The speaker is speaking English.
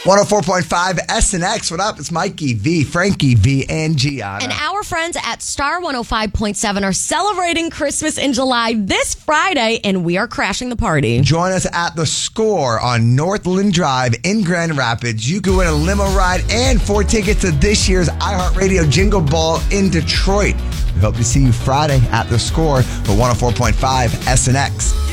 104.5 SNX. What up? It's Mikey V, Frankie V, and Gianna. And our friends at Star 105.7 are celebrating Christmas in July this Friday, and we are crashing the party. Join us at The Score on Northland Drive in Grand Rapids. You can win a limo ride and 4 tickets to this year's iHeartRadio Jingle Ball in Detroit. We hope to see you Friday at The Score for 104.5 SNX.